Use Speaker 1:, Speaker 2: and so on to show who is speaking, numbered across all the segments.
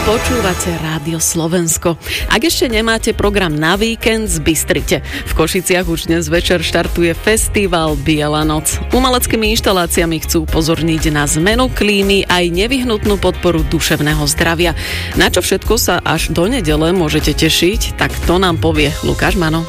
Speaker 1: Počúvate Rádio Slovensko. Ak ešte nemáte program na víkend, zbystrite. V Košiciach už dnes večer štartuje festival Biela noc. Umeleckými inštaláciami chcú upozorniť na zmenu klímy aj nevyhnutnú podporu duševného zdravia. Na čo všetko sa až do nedele môžete tešiť, tak to nám povie Lukáš Mano.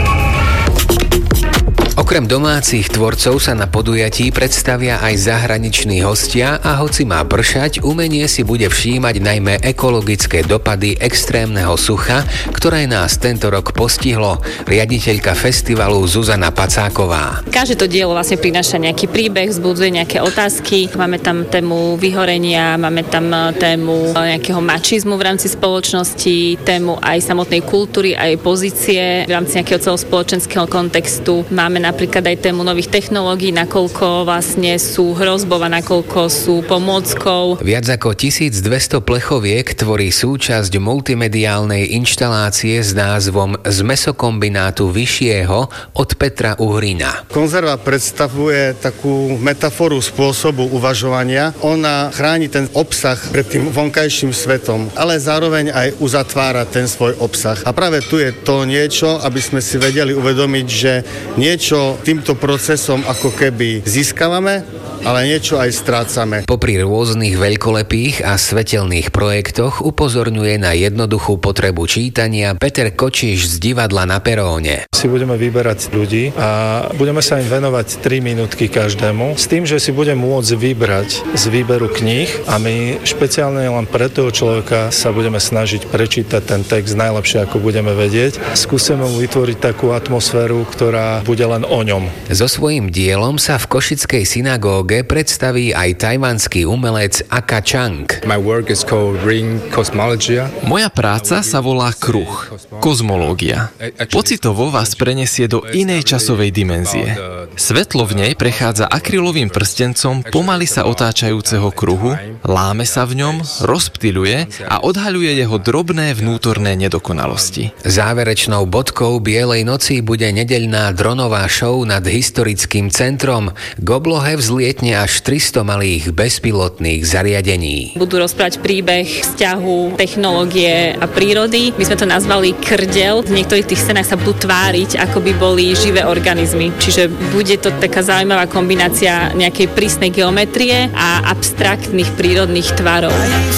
Speaker 2: Okrem domácich tvorcov sa na podujatí predstavia aj zahraniční hostia a hoci má pršať, umenie si bude všímať najmä ekologické dopady extrémneho sucha, ktoré nás tento rok postihlo. Riaditeľka festivalu Zuzana Pacáková.
Speaker 3: Každé to dielo vlastne prináša nejaký príbeh, vzbudzuje nejaké otázky. Máme tam tému vyhorenia, máme tam tému nejakého mačizmu v rámci spoločnosti, tému aj samotnej kultúry, aj pozície v rámci nejakého celospoločenského kontextu. Máme napríklad aj tému nových technológií, nakoľko vlastne sú hrozbou a nakoľko sú pomôckou.
Speaker 2: Viac ako 1200 plechoviek tvorí súčasť multimediálnej inštalácie s názvom Z mäsokombinátu vyššieho od Petra Uhrina.
Speaker 4: Konzerva predstavuje takú metaforu spôsobu uvažovania. Ona chráni ten obsah pred tým vonkajším svetom, ale zároveň aj uzatvára ten svoj obsah. A práve tu je to niečo, aby sme si vedeli uvedomiť, že niečo týmto procesom ako keby získavame, ale niečo aj strácame.
Speaker 2: Popri rôznych veľkolepých a svetelných projektoch upozorňuje na jednoduchú potrebu čítania Peter Kočiš z divadla Na peróne.
Speaker 5: Si budeme vyberať ľudí a budeme sa im venovať 3 minútky každému, s tým, že si budeme môcť vybrať z výberu kníh a my špeciálne len pre toho človeka sa budeme snažiť prečítať ten text najlepšie, ako budeme vedieť. Skúsime mu vytvoriť takú atmosféru, ktorá bude len o ňom.
Speaker 2: So svojím dielom sa v košickej synagóge predstaví aj tajvanský umelec Aka Chang.
Speaker 6: Moja práca sa volá kruh, kozmológia. Pocitovo vás prenesie do inej časovej dimenzie. Svetlo v nej prechádza akrylovým prstencom pomaly sa otáčajúceho kruhu, láme sa v ňom, rozptyľuje a odhaľuje jeho drobné vnútorné nedokonalosti.
Speaker 2: Záverečnou bodkou Bielej noci bude nedeľná dronová show nad historickým centrom. K oblohe vzlietne až 300 malých bezpilotných zariadení.
Speaker 3: Budú rozprávať príbeh vzťahu technológie a prírody. My sme to nazvali krdel. V niektorých tých scénách sa budú tváriť, ako by boli živé organizmy. Čiže bude to taká zaujímavá kombinácia nejakej prísnej geometrie a abstraktných prírodných tvarov.